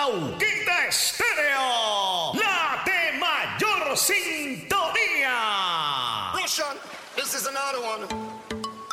Pauquita Estéreo, la de mayor sintonía. Russian, this is another one.